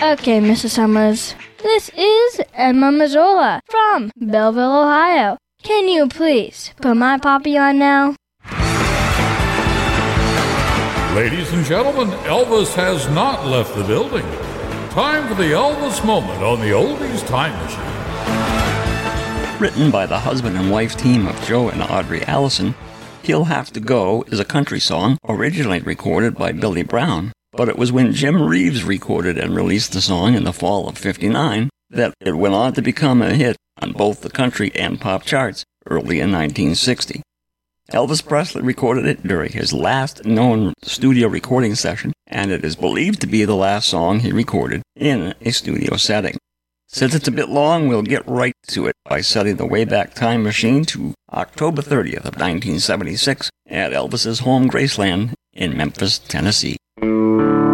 Okay, Mrs. Summers. This is Emma Mazzola from Belleville, Ohio. Can you please put my poppy on now? Ladies and gentlemen, Elvis has not left the building. Time for the Elvis moment on the Oldies Time Machine. Written by the husband and wife team of Joe and Audrey Allison, He'll Have to Go is a country song originally recorded by Billy Brown, but it was when Jim Reeves recorded and released the song in the fall of '59 that it went on to become a hit on both the country and pop charts early in 1960. Elvis Presley recorded it during his last known studio recording session, and it is believed to be the last song he recorded in a studio setting. Since it's a bit long, we'll get right to it by setting the Wayback Time Machine to October 30th of 1976 at Elvis's home Graceland in Memphis, Tennessee.